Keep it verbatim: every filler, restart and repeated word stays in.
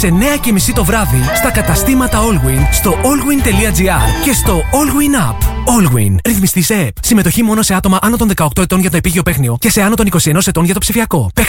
σε εννιά και μισή το βράδυ στα καταστήματα Allwyn, στο allwyn τελεία gr και στο Allwyn App. Allwyn. Ρυθμιστή σε ΕΠ. Συμμετοχή μόνο σε άτομα άνω των δεκαοκτώ ετών για το επίγειο παίχνιο και σε άνω των είκοσι ένα ετών για το ψηφιακό. Παίξε